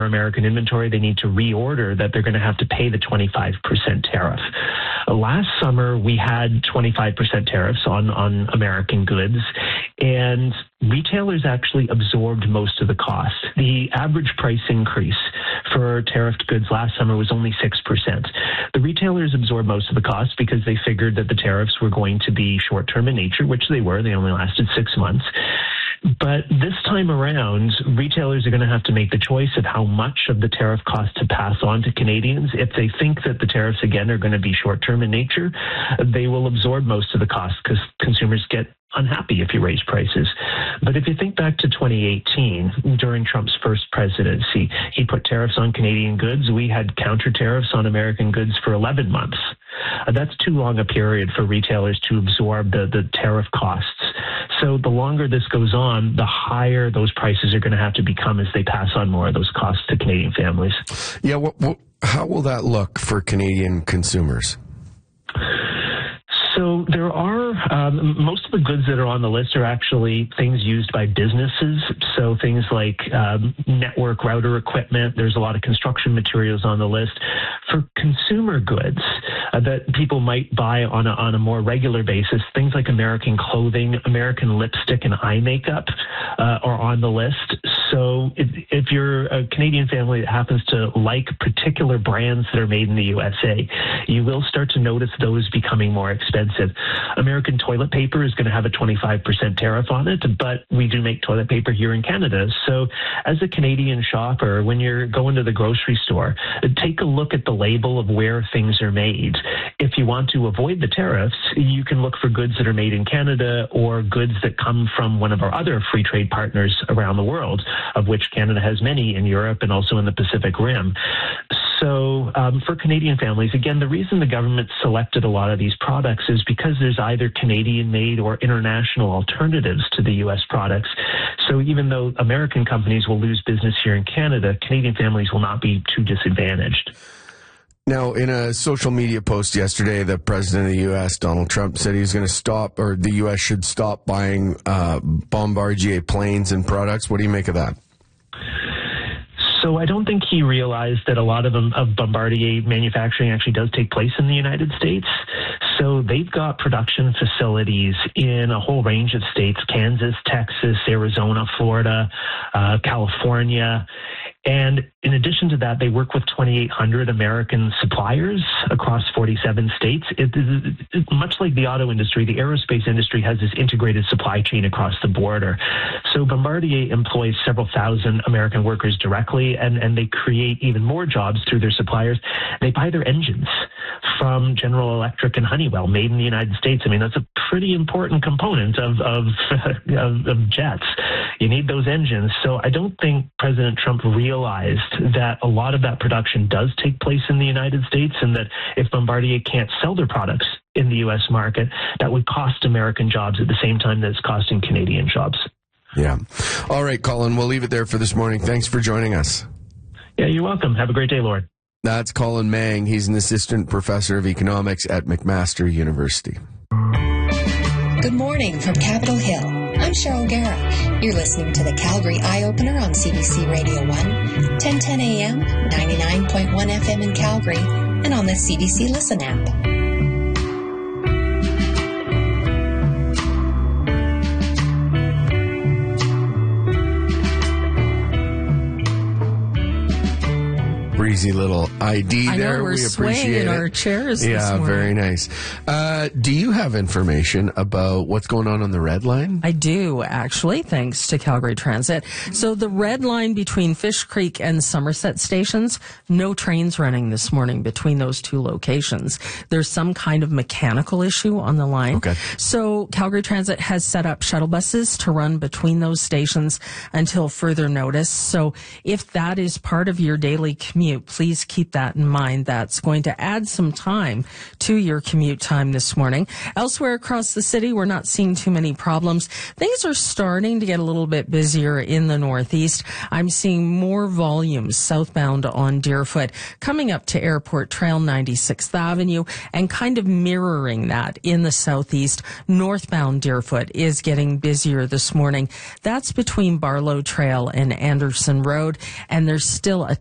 American inventory, they need to reorder, that they're going to have to pay the 25% tariff. Last summer, we had 25% tariffs on American goods, and retailers actually absorbed most of the cost. The average price increase for tariffed goods last summer was only 6%. The retailers absorbed most of the cost because they figured that the tariffs were going to be short-term in nature, which they were. They only lasted 6 months. But this time around, retailers are going to have to make the choice of how much of the tariff cost to pass on to Canadians. If they think that the tariffs, again, are going to be short-term in nature, they will absorb most of the cost because consumers get unhappy if you raise prices. But if you think back to 2018, during Trump's first presidency, he put tariffs on Canadian goods. We had counter tariffs on American goods for 11 months. That's too long a period for retailers to absorb the tariff costs. So the longer this goes on, the higher those prices are going to have to become as they pass on more of those costs to Canadian families. Yeah, how will that look for Canadian consumers? So there are, most of the goods that are on the list are actually things used by businesses. So things like network router equipment. There's a lot of construction materials on the list. For consumer goods that people might buy on a more regular basis, things like American clothing, American lipstick and eye makeup are on the list. So if you're a Canadian family that happens to like particular brands that are made in the USA, you will start to notice those becoming more expensive. American toilet paper is going to have a 25% tariff on it, but we do make toilet paper here in Canada. So as a Canadian shopper, when you're going to the grocery store, take a look at the label of where things are made. If you want to avoid the tariffs, you can look for goods that are made in Canada or goods that come from one of our other free trade partners around the world, of which Canada has many in Europe and also in the Pacific Rim. So for Canadian families, again, the reason the government selected a lot of these products is because there's either Canadian-made or international alternatives to the U.S. products. So even though American companies will lose business here in Canada, Canadian families will not be too disadvantaged. Now, in a social media post yesterday, the president of the U.S., Donald Trump, said he's going to stop, or the U.S. should stop buying Bombardier planes and products. What do you make of that? So I don't think he realized that a lot of Bombardier manufacturing actually does take place in the United States. So they've got production facilities in a whole range of states: Kansas, Texas, Arizona, Florida, California. And in addition to that, they work with 2,800 American suppliers across 47 states. Much like the auto industry, the aerospace industry has this integrated supply chain across the border. So Bombardier employs several thousand American workers directly, and they create even more jobs through their suppliers. They buy their engines from General Electric and Honeywell, made in the United States. I mean, that's a pretty important component of jets. You need those engines. So I don't think President Trump realized that a lot of that production does take place in the United States, and that if Bombardier can't sell their products in the U.S. market, that would cost American jobs at the same time that it's costing Canadian jobs. Yeah. All right, Colin, we'll leave it there for this morning. Thanks for joining us. Yeah, you're welcome. Have a great day, Lord. That's Colin Mang. He's an assistant professor of economics at McMaster University. Good morning from Capitol Hill. I'm Cheryl Guerra. You're listening to the Calgary Eye Opener on CBC Radio 1, 1010 AM, 99.1 FM in Calgary, and on the CBC Listen app. Breezy little ID I there. know, we're we swaying appreciate in it. our chairs this Yeah, morning. very nice. Do you have information about what's going on the Red Line? I do, actually, thanks to Calgary Transit. So the Red Line between Fish Creek and Somerset stations, no trains running this morning between those two locations. There's some kind of mechanical issue on the line. Okay. So Calgary Transit has set up shuttle buses to run between those stations until further notice. So if that is part of your daily commute, commute, please keep that in mind. That's going to add some time to your commute time this morning. Elsewhere across the city, we're not seeing too many problems. Things are starting to get a little bit busier in the northeast. I'm seeing more volumes southbound on Deerfoot coming up to Airport Trail 96th Avenue and kind of mirroring that in the southeast. Northbound Deerfoot is getting busier this morning. That's between Barlow Trail and Anderson Road, and there's still a